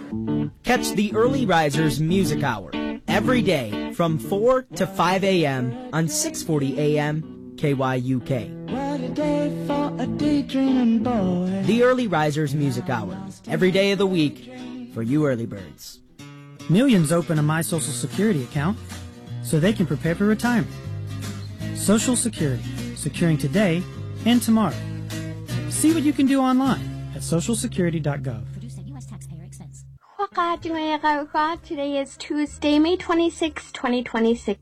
Catch the Early Risers Music Hour every day from 4 to 5 a.m. on 640 a.m. KYUK. What a day for a daydreaming boy. The Early Risers Music Hour, every day of the week for you early birds. Millions open a My Social Security account so they can prepare for retirement. Social Security, securing today and tomorrow. See what you can do online at socialsecurity.gov. Produced at U.S. taxpayer expense. Today is Tuesday, May 26, 2026.